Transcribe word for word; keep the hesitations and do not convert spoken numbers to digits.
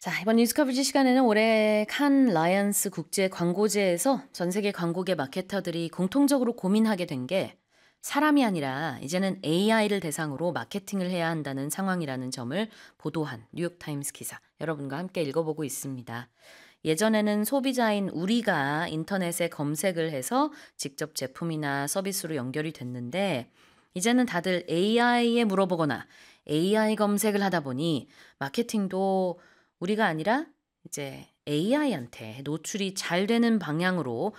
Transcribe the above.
자, 이번 뉴스 커버지 시간에는 올해 칸 라이언스 국제 광고제에서 전 세계 광고계 마케터들이 공통적으로 고민하게 된 게 사람이 아니라 이제는 에이아이를 대상으로 마케팅을 해야 한다는 상황이라는 점을 보도한 뉴욕타임스 기사 여러분과 함께 읽어보고 있습니다. 예전에는 소비자인 우리가 인터넷에 검색을 해서 직접 제품이나 서비스로 연결이 됐는데 이제는 다들 에이아이에 물어보거나 에이아이 검색을 하다 보니 마케팅도 우리가 아니라 이제 에이아이한테 노출이 잘 되는 방향으로